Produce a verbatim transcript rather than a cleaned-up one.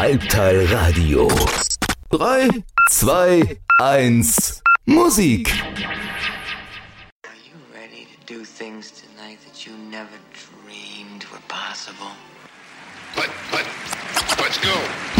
Halbtal Radio. Drei, zwei, eins, Musik. Are you ready to do things tonight that you never dreamed were possible? Let, let, let's go.